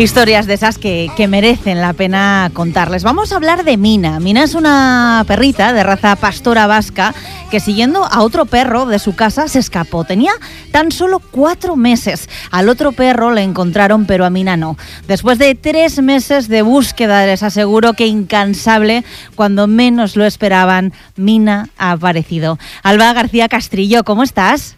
Historias de esas que merecen la pena contarles. Vamos a hablar de Mina. Mina es una perrita de raza pastora vasca que, siguiendo a otro perro de su casa, se escapó. Tenía tan solo 4 meses. Al otro perro le encontraron, pero a Mina no. Después de 3 meses de búsqueda, les aseguro que incansable, cuando menos lo esperaban, Mina ha aparecido. Alba García Castrillo, ¿cómo estás?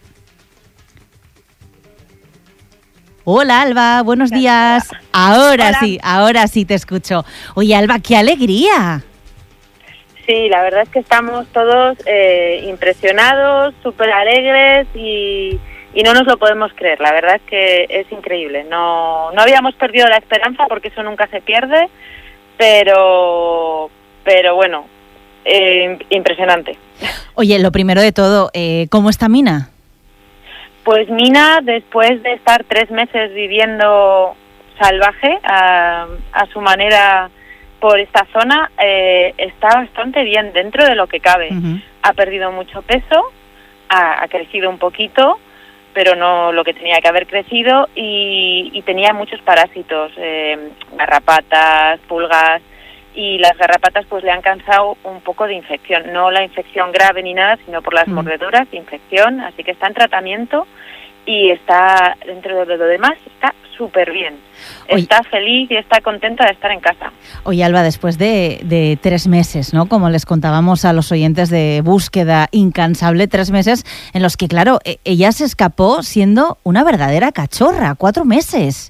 Hola, Alba, buenos días. Ahora sí te escucho. Oye, Alba, ¡qué alegría! Sí, la verdad es que estamos todos impresionados, súper alegres y no nos lo podemos creer. La verdad es que es increíble. No habíamos perdido la esperanza, porque eso nunca se pierde, pero bueno, impresionante. Oye, lo primero de todo, ¿cómo está Mina? Pues Mina, después de estar 3 meses viviendo salvaje a su manera por esta zona, está bastante bien dentro de lo que cabe. Uh-huh. Ha perdido mucho peso, ha crecido un poquito, pero no lo que tenía que haber crecido, y tenía muchos parásitos, garrapatas, pulgas, y las garrapatas pues le han causado un poco de infección, no la infección grave ni nada, sino por las mordeduras de infección, así que está en tratamiento y está, dentro de lo demás, está súper bien. Está feliz y está contenta de estar en casa. Oye, Alba, después de 3 meses, ¿no? Como les contábamos a los oyentes, de búsqueda incansable, 3 meses en los que, claro, ella se escapó siendo una verdadera cachorra, 4 meses.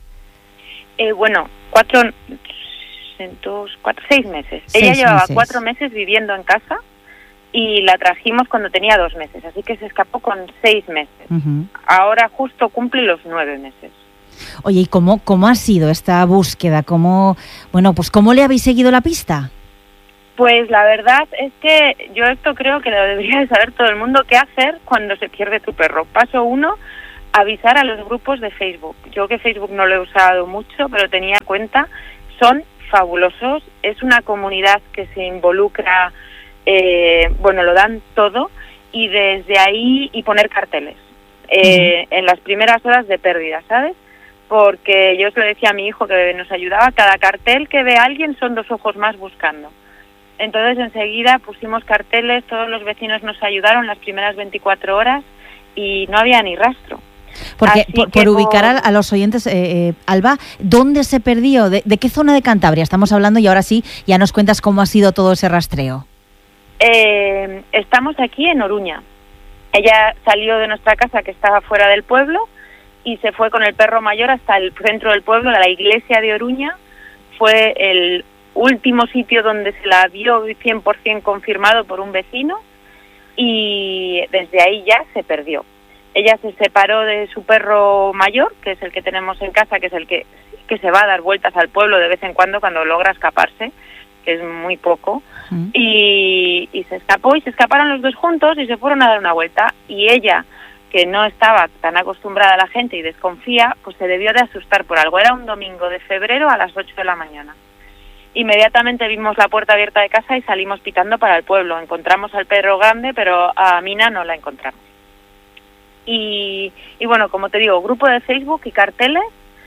6 meses. Ella llevaba 4 meses viviendo en casa y la trajimos cuando tenía 2 meses, así que se escapó con 6 meses. Uh-huh. Ahora justo cumple los 9 meses. Oye, ¿y cómo ha sido esta búsqueda? ¿Cómo le habéis seguido la pista? Pues la verdad es que yo esto creo que lo debería de saber todo el mundo, qué hacer cuando se pierde tu perro. Paso 1, avisar a los grupos de Facebook. Yo que Facebook no lo he usado mucho, pero tenía cuenta, son fabulosos, es una comunidad que se involucra, lo dan todo, y desde ahí, y poner carteles en las primeras horas de pérdida, ¿sabes? Porque yo se lo decía a mi hijo que nos ayudaba, cada cartel que ve alguien son 2 ojos más buscando. Entonces enseguida pusimos carteles, todos los vecinos nos ayudaron las primeras 24 horas y no había ni rastro. Porque por ubicar a los oyentes, Alba, ¿dónde se perdió? ¿De qué zona de Cantabria estamos hablando? Y ahora sí, ya nos cuentas cómo ha sido todo ese rastreo. Estamos aquí en Oruña. Ella salió de nuestra casa, que estaba fuera del pueblo, y se fue con el perro mayor hasta el centro del pueblo, a la iglesia de Oruña. Fue el último sitio donde se la vio 100% confirmado por un vecino, y desde ahí ya se perdió. Ella se separó de su perro mayor, que es el que tenemos en casa, que es el que se va a dar vueltas al pueblo de vez en cuando logra escaparse, que es muy poco, y se escapó, y se escaparon los 2 juntos y se fueron a dar una vuelta, y ella, que no estaba tan acostumbrada a la gente y desconfía, pues se debió de asustar por algo. Era un domingo de febrero a las 8 de la mañana. Inmediatamente vimos la puerta abierta de casa y salimos pitando para el pueblo. Encontramos al perro grande, pero a Mina no la encontramos. Y bueno, como te digo, grupo de Facebook y carteles,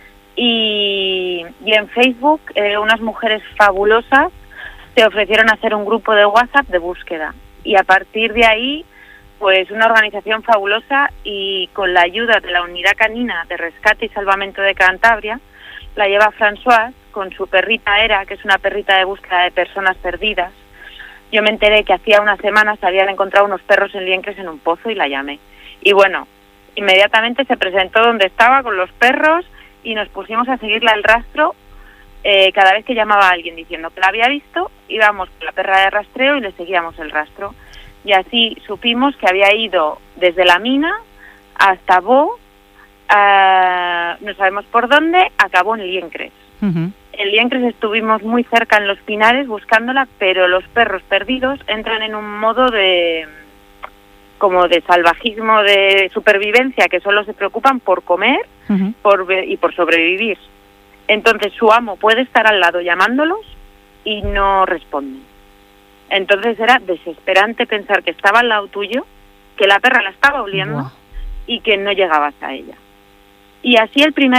y en Facebook unas mujeres fabulosas se ofrecieron a hacer un grupo de WhatsApp de búsqueda, y a partir de ahí pues una organización fabulosa, y con la ayuda de la Unidad Canina de Rescate y Salvamento de Cantabria, la lleva Françoise con su perrita Era, que es una perrita de búsqueda de personas perdidas. Yo me enteré que hacía unas semanas se habían encontrado unos perros en Liencres en un pozo, y la llamé. Y bueno, inmediatamente se presentó donde estaba con los perros y nos pusimos a seguirla el rastro. Cada vez que llamaba a alguien diciendo que la había visto, íbamos con la perra de rastreo y le seguíamos el rastro. Y así supimos que había ido desde la mina hasta Bo, no sabemos por dónde, acabó en Liencres. Uh-huh. En Liencres estuvimos muy cerca en los pinares buscándola, pero los perros perdidos entran en un modo de salvajismo, de supervivencia, que solo se preocupan por comer y por sobrevivir. Entonces su amo puede estar al lado llamándolos y no responden. Entonces era desesperante pensar que estaba al lado tuyo, que la perra la estaba oliendo y que no llegabas a ella. Y así el primer mes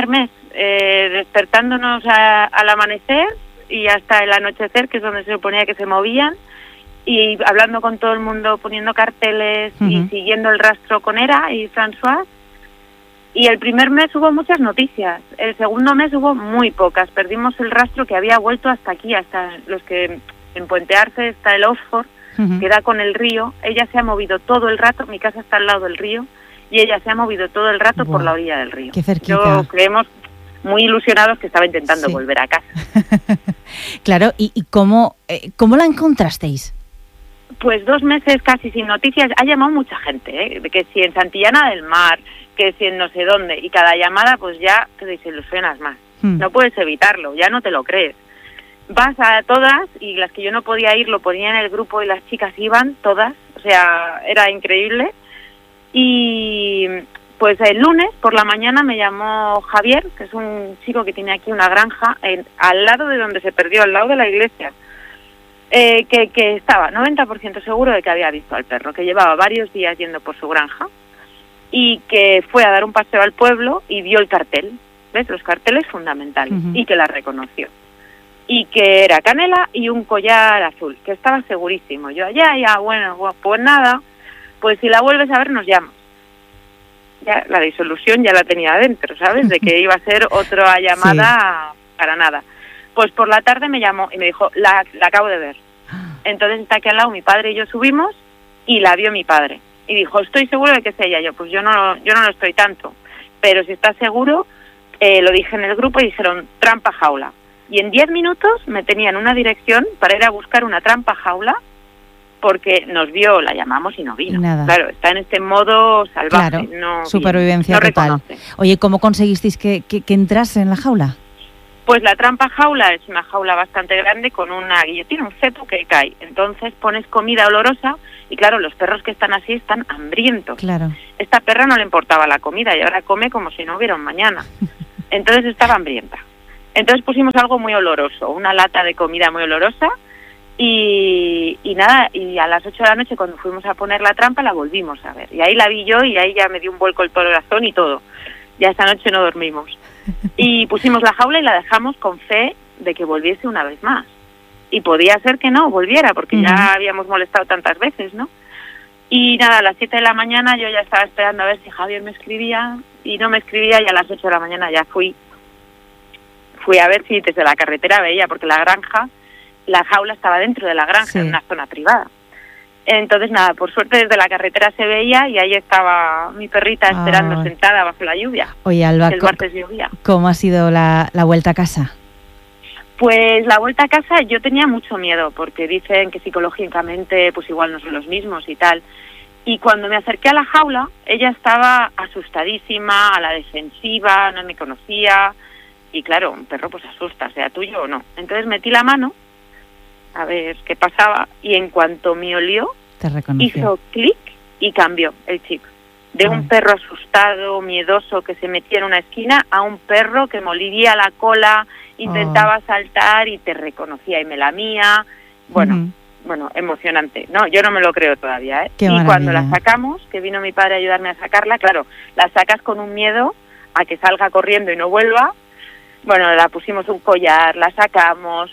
despertándonos al amanecer y hasta el anochecer, que es donde se suponía que se movían, y hablando con todo el mundo, poniendo carteles y siguiendo el rastro con Hera y François. Y el primer mes hubo muchas noticias, el segundo mes hubo muy pocas. Perdimos el rastro que había vuelto hasta aquí, hasta los que en Puente Arce está el Oxford, que da con el río. Ella se ha movido todo el rato, mi casa está al lado del río, y ella se ha movido todo el rato por la orilla del río. Qué cerquita. Yo creemos muy ilusionados que estaba intentando volver a casa. Claro, ¿y cómo la encontrasteis? Pues 2 meses casi sin noticias. Ha llamado mucha gente, de que si en Santillana del Mar, que si en no sé dónde, y cada llamada pues ya te desilusionas más. No puedes evitarlo, ya no te lo crees. Vas a todas, y las que yo no podía ir lo ponía en el grupo y las chicas iban todas, o sea, era increíble. Y pues el lunes por la mañana me llamó Javier, que es un chico que tiene aquí una granja al lado de donde se perdió, al lado de la iglesia, que estaba 90% seguro de que había visto al perro, que llevaba varios días yendo por su granja y que fue a dar un paseo al pueblo y vio el cartel, ¿ves? Los carteles fundamentales, y que la reconoció. Y que era canela y un collar azul, que estaba segurísimo. Yo, bueno, pues nada, pues si la vuelves a ver nos llamas. Ya la disolución ya la tenía adentro, ¿sabes? De que iba a ser otra llamada para nada. Pues por la tarde me llamó y me dijo, la acabo de ver. Entonces está aquí al lado, mi padre y yo subimos y la vio mi padre. Y dijo, estoy seguro de que es ella. Yo, pues yo no lo estoy tanto. Pero si estás seguro, lo dije en el grupo y dijeron, trampa jaula. Y en 10 minutos me tenían una dirección para ir a buscar una trampa jaula, porque nos vio, la llamamos y no vino. Nada. Claro, está en este modo salvaje. Claro, no supervivencia no total. Reconoce. Oye, ¿cómo conseguisteis que entrase en la jaula? Pues la trampa jaula es una jaula bastante grande con una guillotina, un cepo que cae. Entonces pones comida olorosa y claro, los perros que están así están hambrientos. Claro. Esta perra no le importaba la comida y ahora come como si no hubiera un mañana. Entonces estaba hambrienta. Entonces pusimos algo muy oloroso, una lata de comida muy olorosa y nada, y a las 8 de la noche cuando fuimos a poner la trampa la volvimos a ver. Y ahí la vi yo y ahí ya me dio un vuelco el corazón y todo. Ya esa noche no dormimos. Y pusimos la jaula y la dejamos con fe de que volviese una vez más. Y podía ser que no volviera, porque ya habíamos molestado tantas veces, ¿no? Y nada, a las 7 de la mañana yo ya estaba esperando a ver si Javier me escribía, y no me escribía, y a las 8 de la mañana ya fui a ver si desde la carretera veía, porque la jaula estaba dentro de la granja, en una zona privada. Entonces nada, por suerte desde la carretera se veía y ahí estaba mi perrita esperando sentada bajo la lluvia. Oye, Alba, el martes llovía. ¿Cómo ha sido la vuelta a casa? Pues la vuelta a casa yo tenía mucho miedo, porque dicen que psicológicamente pues igual no son los mismos y tal. Y cuando me acerqué a la jaula, ella estaba asustadísima, a la defensiva, no me conocía. Y claro, un perro pues asusta, sea tuyo o no. Entonces metí la mano a ver qué pasaba y en cuanto me olió, hizo clic y cambió el chip. De un perro asustado, miedoso, que se metía en una esquina, a un perro que molía la cola, intentaba saltar y te reconocía y me lamía. Bueno, emocionante. No, yo no me lo creo todavía, ¿eh? Y cuando la sacamos, que vino mi padre a ayudarme a sacarla, claro, la sacas con un miedo a que salga corriendo y no vuelva. Bueno, la pusimos un collar, la sacamos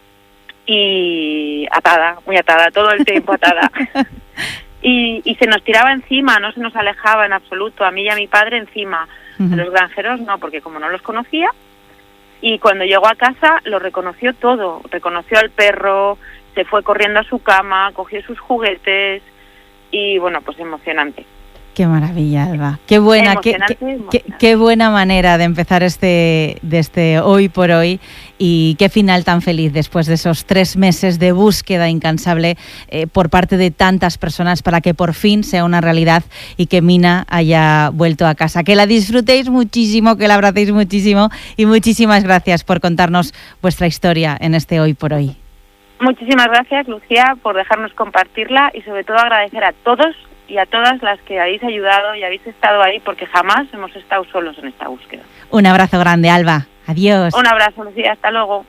y atada, muy atada, todo el tiempo atada. Y se nos tiraba encima, no se nos alejaba en absoluto, a mí y a mi padre encima. A los granjeros no, porque como no los conocía, y cuando llegó a casa lo reconoció todo, reconoció al perro, se fue corriendo a su cama, cogió sus juguetes y bueno, pues emocionante. Qué maravilla, Alba. Qué buena, qué buena manera de empezar este hoy por hoy y qué final tan feliz después de esos 3 meses de búsqueda incansable por parte de tantas personas para que por fin sea una realidad y que Mina haya vuelto a casa. Que la disfrutéis muchísimo, que la abracéis muchísimo y muchísimas gracias por contarnos vuestra historia en este hoy por hoy. Muchísimas gracias, Lucía, por dejarnos compartirla y sobre todo agradecer a todos y a todas las que habéis ayudado y habéis estado ahí, porque jamás hemos estado solos en esta búsqueda. Un abrazo grande, Alba. Adiós. Un abrazo, Lucía. Hasta luego.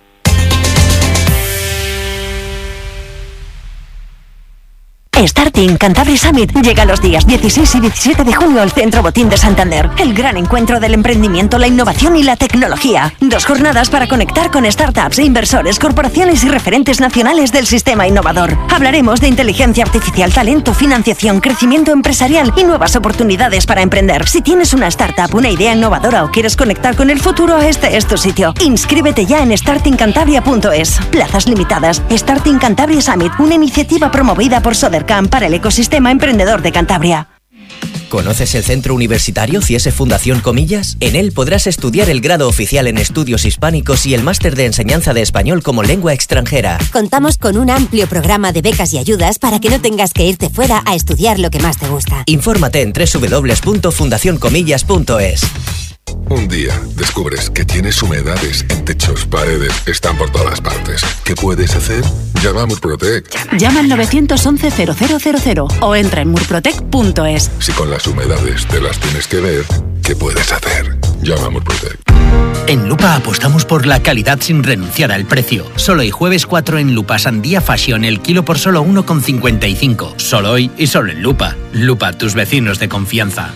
Starting Cantabria Summit llega los días 16 y 17 de junio al Centro Botín de Santander. El gran encuentro del emprendimiento, la innovación y la tecnología. 2 jornadas para conectar con startups, inversores, corporaciones y referentes nacionales del sistema innovador. Hablaremos de inteligencia artificial, talento, financiación, crecimiento empresarial y nuevas oportunidades para emprender. Si tienes una startup, una idea innovadora o quieres conectar con el futuro, este es tu sitio. Inscríbete ya en startingcantabria.es. Plazas limitadas. Starting Cantabria Summit, una iniciativa promovida por Sodercam para el ecosistema emprendedor de Cantabria. ¿Conoces el Centro Universitario Ciese Fundación Comillas? En él podrás estudiar el grado oficial en estudios hispánicos y el máster de enseñanza de español como lengua extranjera. Contamos con un amplio programa de becas y ayudas para que no tengas que irte fuera a estudiar lo que más te gusta. Infórmate en www.fundacioncomillas.es. Un día descubres que tienes humedades en techos, paredes, están por todas partes. ¿Qué puedes hacer? Llama a Murprotec. Llama al 911-0000 o entra en murprotec.es. Si con las humedades te las tienes que ver, ¿qué puedes hacer? Llama a Murprotec. En Lupa apostamos por la calidad sin renunciar al precio. Solo hoy jueves 4 en Lupa Sandía Fashion, el kilo por solo 1,55. Solo hoy y solo en Lupa. Lupa, tus vecinos de confianza.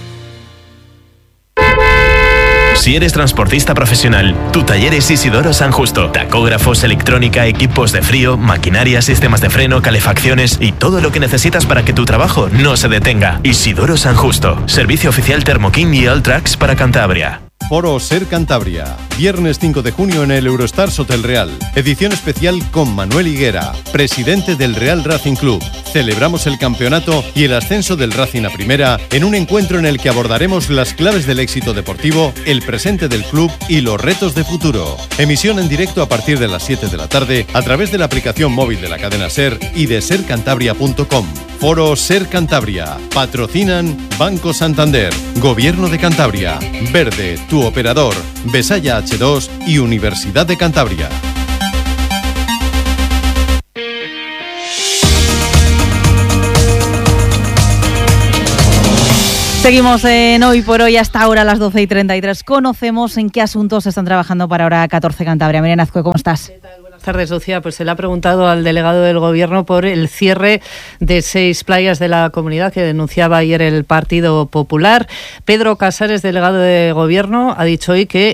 Si eres transportista profesional, tu taller es Isidoro San Justo. Tacógrafos, electrónica, equipos de frío, maquinaria, sistemas de freno, calefacciones y todo lo que necesitas para que tu trabajo no se detenga. Isidoro San Justo. Servicio oficial Thermoking y Alltrax para Cantabria. Foro Ser Cantabria. Viernes 5 de junio en el Eurostars Hotel Real. Edición especial con Manuel Higuera, presidente del Real Racing Club. Celebramos el campeonato y el ascenso del Racing a Primera en un encuentro en el que abordaremos las claves del éxito deportivo, el presente del club y los retos de futuro. Emisión en directo a partir de las 7 de la tarde a través de la aplicación móvil de la cadena SER y de sercantabria.com. Foro Ser Cantabria. Patrocinan Banco Santander, Gobierno de Cantabria, Verde, tu operador, Besaya H2 y Universidad de Cantabria. Seguimos en Hoy por Hoy hasta ahora a las 12:33. Conocemos en qué asuntos están trabajando para Hora 14 Cantabria. Miren Azcue, ¿cómo estás? Buenas tardes, Lucía. Pues se le ha preguntado al delegado del Gobierno por el cierre de 6 playas de la comunidad que denunciaba ayer el Partido Popular. Pedro Casares, delegado de Gobierno, ha dicho hoy que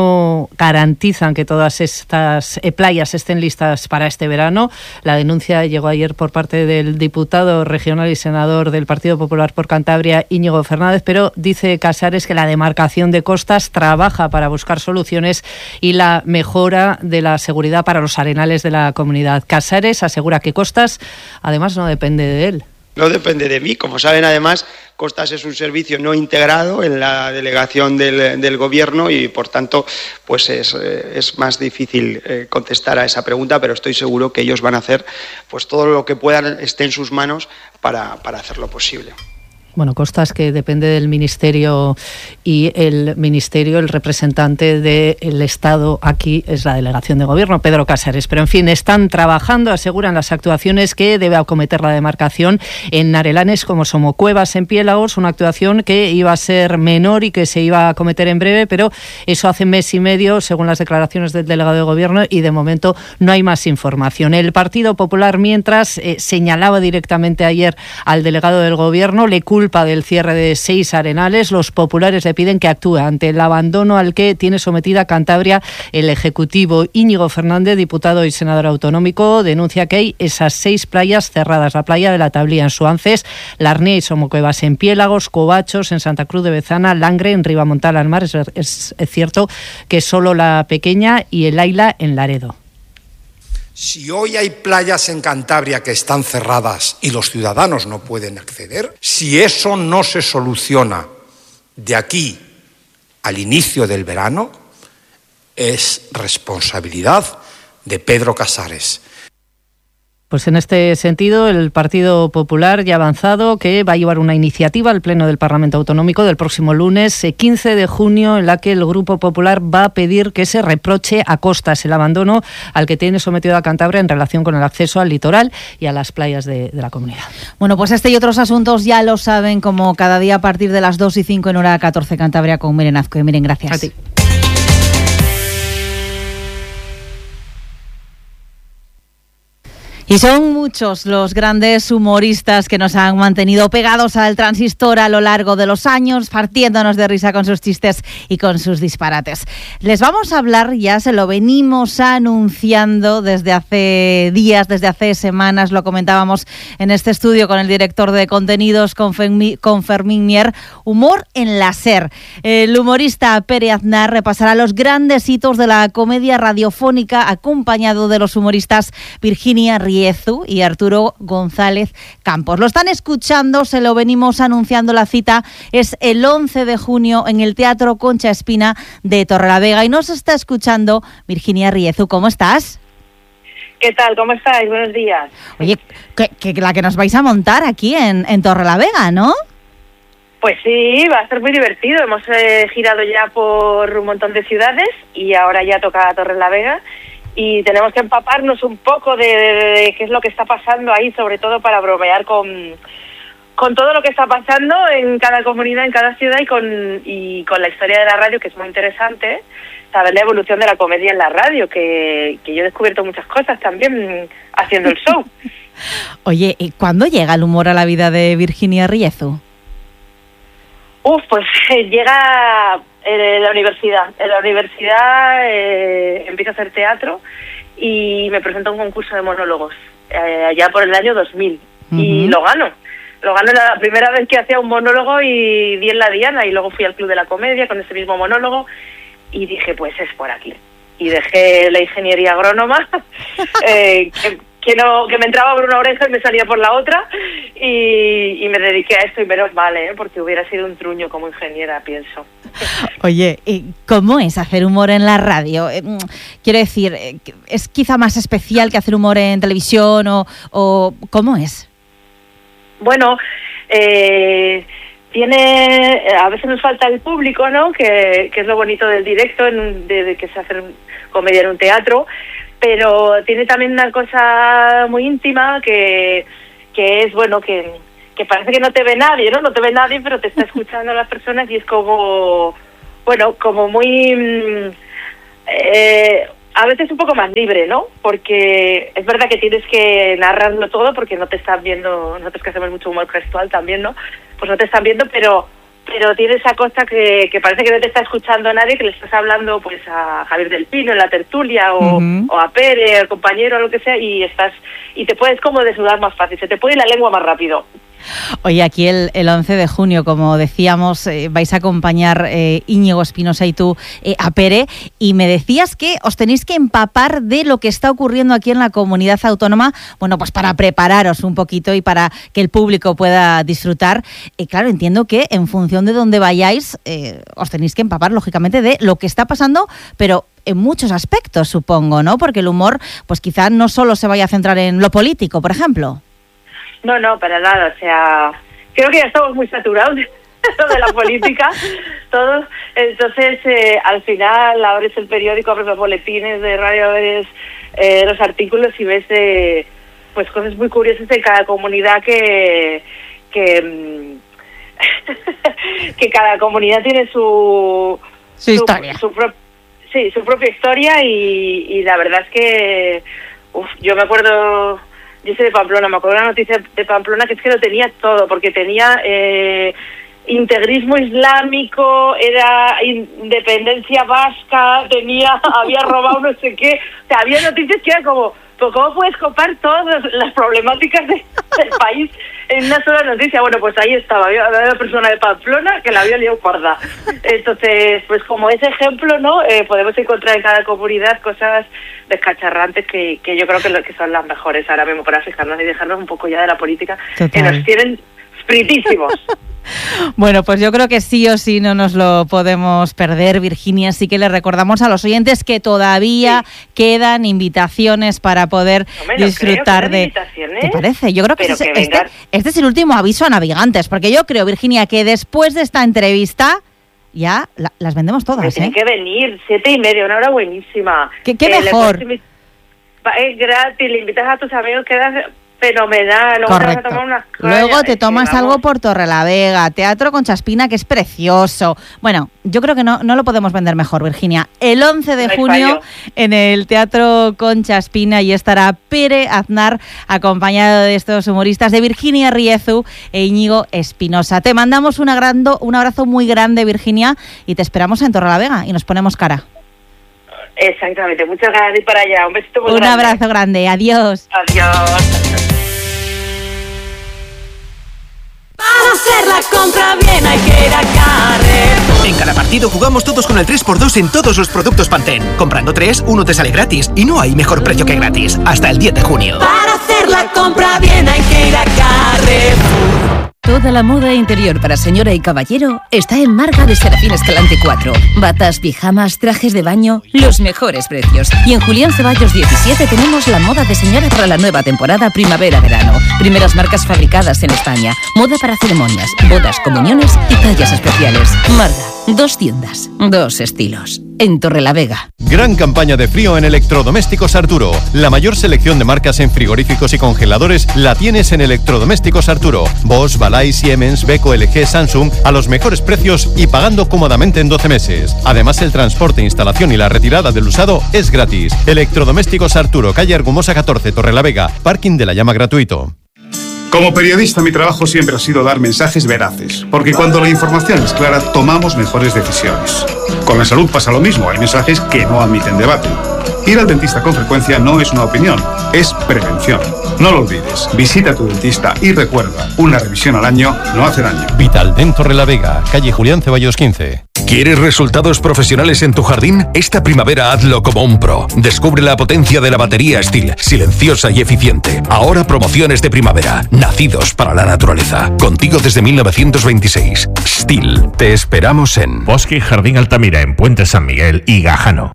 no garantizan que todas estas playas estén listas para este verano. La denuncia llegó ayer por parte del diputado regional y senador del Partido Popular por Cantabria, Íñigo Fernández, pero dice Casares que la demarcación de costas trabaja para buscar soluciones y la mejora de la seguridad para los arenales de la comunidad. Casares asegura que Costas, además, no depende de él. No depende de mí. Como saben, además, Costas es un servicio no integrado en la delegación del Gobierno y, por tanto, pues es más difícil contestar a esa pregunta, pero estoy seguro que ellos van a hacer pues todo lo que puedan, esté en sus manos, para hacerlo posible. Bueno, Costas, que depende del Ministerio, y el Ministerio, el representante del Estado aquí es la delegación de Gobierno, Pedro Casares. Pero, en fin, están trabajando, aseguran las actuaciones que debe acometer la demarcación en arelanes como Somocuevas, en Piélagos, una actuación que iba a ser menor y que se iba a acometer en breve, pero eso hace mes y medio, según las declaraciones del delegado de Gobierno, y de momento no hay más información. El Partido Popular, mientras, señalaba directamente ayer al delegado del Gobierno, le culpa del cierre de 6 arenales. Los populares le piden que actúe ante el abandono al que tiene sometida Cantabria el Ejecutivo. Íñigo Fernández, diputado y senador autonómico, denuncia que hay esas 6 playas cerradas: la playa de la Tablía en Suances, Larnea y Somocuevas en Piélagos, Covachos en Santa Cruz de Bezana, Langre en Ribamontal al Mar. Es cierto que solo la Pequeña y el Aila en Laredo. Si hoy hay playas en Cantabria que están cerradas y los ciudadanos no pueden acceder, si eso no se soluciona de aquí al inicio del verano, es responsabilidad de Pedro Casares. Pues en este sentido, el Partido Popular ya ha avanzado que va a llevar una iniciativa al Pleno del Parlamento Autonómico del próximo lunes 15 de junio, en la que el Grupo Popular va a pedir que se reproche a Costas el abandono al que tiene sometido a Cantabria en relación con el acceso al litoral y a las playas de la comunidad. Bueno, pues este y otros asuntos ya lo saben, como cada día a partir de las 2:05 en Hora 14 Cantabria con Miren Azcue. Miren, gracias. A ti. Y son muchos los grandes humoristas que nos han mantenido pegados al transistor a lo largo de los años, partiéndonos de risa con sus chistes y con sus disparates. Les vamos a hablar, ya se lo venimos anunciando desde hace días, desde hace semanas, lo comentábamos en este estudio con el director de contenidos, con Fermín Mier, humor en la SER. El humorista Pere Aznar repasará los grandes hitos de la comedia radiofónica, acompañado de los humoristas Virginia Riezu y Arturo González Campos. Lo están escuchando, se lo venimos anunciando, la cita es el 11 de junio en el Teatro Concha Espina de Torrelavega y nos está escuchando Virginia Riezu. ¿Cómo estás? ¿Qué tal? ¿Cómo estáis? Buenos días. Oye, que la que nos vais a montar aquí en Torrelavega, ¿no? Pues sí, va a ser muy divertido. Hemos girado ya por un montón de ciudades y ahora ya toca Torrelavega. Y tenemos que empaparnos un poco de qué es lo que está pasando ahí, sobre todo para bromear con todo lo que está pasando en cada comunidad, en cada ciudad y con la historia de la radio, que es muy interesante, saber la evolución de la comedia en la radio, que yo he descubierto muchas cosas también haciendo el show. Oye, ¿y cuándo llega el humor a la vida de Virginia Riezu? Pues llega en la universidad. En la universidad empiezo a hacer teatro y me presento a un concurso de monólogos allá por el año 2000 y lo gano. Lo gano la primera vez que hacía un monólogo y di en la diana y luego fui al Club de la Comedia con ese mismo monólogo y dije, pues es por aquí. Y dejé la ingeniería agrónoma, que me entraba por una oreja y me salía por la otra y me dediqué a esto y menos mal, porque hubiera sido un truño como ingeniera, pienso. Oye, ¿cómo es hacer humor en la radio? Quiero decir, ¿es quizá más especial que hacer humor en televisión o cómo es? Bueno, a veces nos falta el público, ¿no? Que es lo bonito del directo, de que se hace comedia en un teatro, pero tiene también una cosa muy íntima que es, bueno, que parece que no te ve nadie, ¿no? No te ve nadie, pero te está escuchando las personas y es como, bueno, como muy... a veces un poco más libre, ¿no? Porque es verdad que tienes que narrarlo todo porque no te están viendo, nosotros que hacemos mucho humor gestual también, ¿no? Pues no te están viendo, pero tiene esa cosa que parece que no te está escuchando nadie, que le estás hablando pues a Javier del Pino en la tertulia o a Pere, al compañero, o lo que sea, y te puedes como desnudar más fácil, se te puede ir la lengua más rápido. Oye, aquí el 11 de junio, como decíamos, vais a acompañar Íñigo Espinosa y tú a Pere, y me decías que os tenéis que empapar de lo que está ocurriendo aquí en la comunidad autónoma, bueno, pues para prepararos un poquito y para que el público pueda disfrutar. Claro, entiendo que en función de dónde vayáis, os tenéis que empapar, lógicamente, de lo que está pasando, pero en muchos aspectos, supongo, ¿no? Porque el humor, pues quizá no solo se vaya a centrar en lo político, por ejemplo. No, para nada, o sea, creo que ya estamos muy saturados de la política, todos, entonces al final abres el periódico, abres los boletines de radio, abres los artículos y ves pues cosas muy curiosas de cada comunidad que cada comunidad tiene su historia. Su propia historia y la verdad es que yo me acuerdo... Yo soy de Pamplona, me acuerdo de una noticia de Pamplona que es que lo tenía todo, porque tenía integrismo islámico, era independencia vasca, había robado no sé qué, o sea, había noticias que eran como, pues ¿cómo puedes copar todas las problemáticas del país en una sola noticia? Bueno, pues ahí estaba, había una persona de Pamplona que la había liado parda. Entonces, pues como ese ejemplo, ¿no? Podemos encontrar en cada comunidad cosas descacharrantes que yo creo que son las mejores ahora mismo para fijarnos y dejarnos un poco ya de la política. Total. Que nos tienen fritísimos. Bueno, pues yo creo que sí o sí no nos lo podemos perder, Virginia. Así que le recordamos a los oyentes que todavía quedan invitaciones para poder disfrutar de... ¿Te parece? Yo creo que, este es el último aviso a navegantes, porque yo creo, Virginia, que después de esta entrevista ya las vendemos todas. Tienen que venir, 7:30, una hora buenísima. ¿Qué mejor? Es gratis, le invitas a tus amigos, quedas fenomenal. Correcto. Luego te tomas algo por Torrelavega, Teatro Concha Espina, que es precioso. Bueno, yo creo que no lo podemos vender mejor, Virginia. El 11 de junio en el Teatro Concha Espina y estará Pere Aznar acompañado de estos humoristas de Virginia Riezu e Íñigo Espinosa. Te mandamos un abrazo muy grande, Virginia, y te esperamos en Torrelavega y nos ponemos cara. Exactamente, muchas ganas de ir para allá. Un besito muy grande. Un abrazo grande, adiós. Adiós. Para hacer la compra bien hay que ir a Carrefour. En cada partido jugamos todos con el 3x2 en todos los productos Pantene. Comprando 3, uno te sale gratis. Y no hay mejor precio que gratis. Hasta el 10 de junio. Para hacer la compra bien hay que ir a Carrefour. Toda la moda interior para señora y caballero está en Marga de Serafín Escalante 4. Batas, pijamas, trajes de baño, los mejores precios. Y en Julián Ceballos 17 tenemos la moda de señora para la nueva temporada primavera-verano. Primeras marcas fabricadas en España. Moda para ceremonias, bodas, comuniones y tallas especiales. Marga, 2 tiendas, 2 estilos. En Torrelavega. Gran campaña de frío en Electrodomésticos Arturo. La mayor selección de marcas en frigoríficos y congeladores la tienes en Electrodomésticos Arturo. Bosch, Balay, Siemens, Beko, LG, Samsung a los mejores precios y pagando cómodamente en 12 meses. Además, el transporte, instalación y la retirada del usado es gratis. Electrodomésticos Arturo, calle Argumosa 14, Torrelavega. Parking de la llama gratuito. Como periodista, mi trabajo siempre ha sido dar mensajes veraces, porque cuando la información es clara, tomamos mejores decisiones. Con la salud pasa lo mismo, hay mensajes que no admiten debate. Ir al dentista con frecuencia no es una opinión, es prevención. No lo olvides, visita a tu dentista y recuerda, una revisión al año no hace daño. Vitaldent Torrelavega, calle Julián Ceballos 15. ¿Quieres resultados profesionales en tu jardín? Esta primavera hazlo como un pro. Descubre la potencia de la batería Stihl, silenciosa y eficiente. Ahora promociones de primavera, nacidos para la naturaleza. Contigo desde 1926. Stihl, te esperamos en Bosque y Jardín Altamira, en Puente San Miguel y Gajano.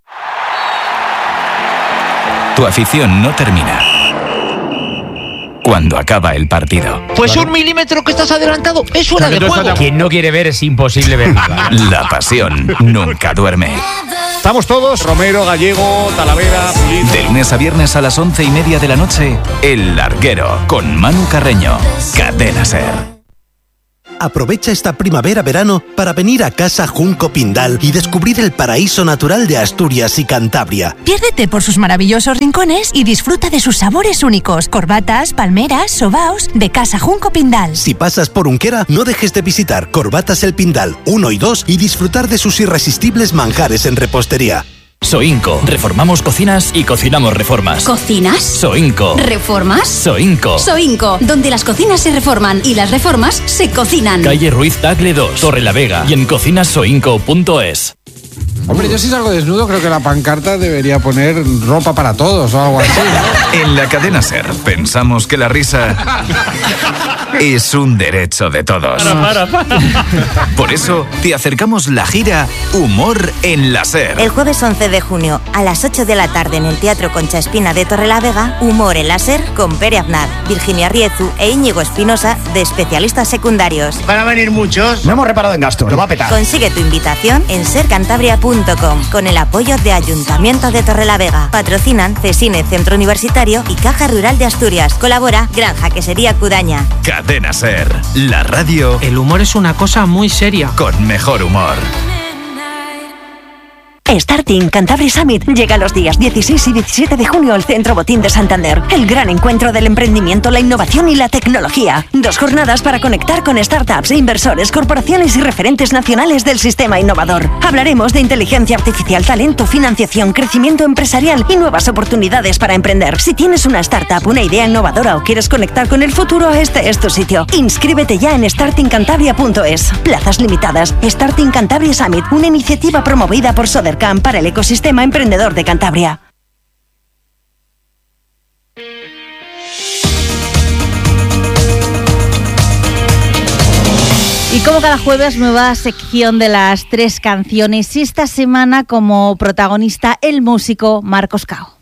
Tu afición no termina cuando acaba el partido. Pues claro. 1 milímetro que estás adelantado es fuera de juego. Quien no quiere ver es imposible ver. La pasión nunca duerme. Estamos todos, Romero, Gallego, Talavera, Pulido. De lunes a viernes a las 11:30 de la noche, El Larguero, con Manu Carreño. Cadena SER. Aprovecha esta primavera-verano para venir a Casa Junco Pindal y descubrir el paraíso natural de Asturias y Cantabria. Piérdete por sus maravillosos rincones y disfruta de sus sabores únicos. Corbatas, palmeras, sobaos de Casa Junco Pindal. Si pasas por Unquera, no dejes de visitar Corbatas El Pindal 1 y 2 y disfrutar de sus irresistibles manjares en repostería. Soinco. Reformamos cocinas y cocinamos reformas. ¿Cocinas? Soinco. ¿Reformas? Soinco. Soinco, donde las cocinas se reforman y las reformas se cocinan. Calle Ruiz Tagle 2, Torrelavega y en cocinasoinco.es. Hombre, yo si salgo desnudo creo que la pancarta debería poner ropa para todos o algo así, ¿no? En la cadena SER pensamos que la risa es un derecho de todos. Para. Por eso te acercamos la gira Humor en la SER. El jueves 11 de junio a las 8 de la tarde en el Teatro Concha Espina de Torrelavega, Humor en la SER con Pere Aznar, Virginia Riezu e Íñigo Espinosa de especialistas secundarios. Van a venir muchos. No hemos reparado en gastos, lo va a petar. Consigue tu invitación en sercantabria.com con el apoyo de Ayuntamiento de Torrelavega. Patrocinan Cesine Centro Universitario y Caja Rural de Asturias. Colabora Granja Quesería Cudaña. Cadena SER, la radio. El humor es una cosa muy seria. Con mejor humor. Starting Cantabria Summit llega los días 16 y 17 de junio al Centro Botín de Santander. El gran encuentro del emprendimiento, la innovación y la tecnología. 2 jornadas para conectar con startups, inversores, corporaciones y referentes nacionales del sistema innovador. Hablaremos de inteligencia artificial, talento, financiación, crecimiento empresarial y nuevas oportunidades para emprender. Si tienes una startup, una idea innovadora o quieres conectar con el futuro, este es tu sitio. Inscríbete ya en startingcantabria.es. Plazas limitadas. Starting Cantabria Summit, una iniciativa promovida por Sodercam para el ecosistema emprendedor de Cantabria. Y como cada jueves, nueva sección de las 3 canciones. Y esta semana como protagonista el músico Marcos Cao.